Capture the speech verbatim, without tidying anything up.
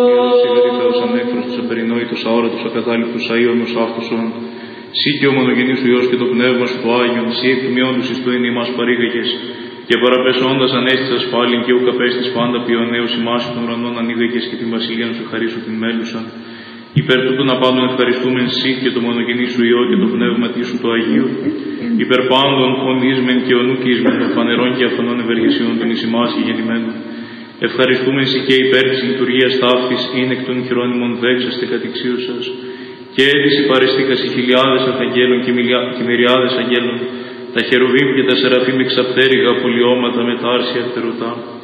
Θεός ανέφραστος, απερινόητος, αόρατος, ακατάληπτος, αΐωνος, αυτοσόν. Σύ και ο μονογενής σου Υιός και το Πνεύμα σου το Άγιον, σύ εκ του μειόντος εις το εν ημάς παρήγαγες, και παραπεσώντας ανέστησας πάλιν και ουκ απέστης πάντα ποιονέως ημάς των ουρανών ανοίγαγες και την βασιλείαν σου χαρίσου την μέλουσαν. Υπέρ τούτων απάντων ευχαριστούμεν σύ και το μονογενή σου Υιό και το Πνεύμα σου το Αγίου, υπέρ πάντων ονείσμεν και ονούκισμεν των φανερών και αφανών ευεργεσιών των εις ημάς και γεννημένων. Ευχαριστούμεν σοι και υπέρ της λειτουργίας ταύτης είναι εκ των χειρόνιμων δέξαστε κατηξίου σας, και έδυση παρεστήκασι χιλιάδες αρχαγγέλων και, και μυριάδες αγγέλων, τα χερουβίμ και τα σεραφείμ εξαπτέρυγα πολιώματα με τα άρσια φτερωτά.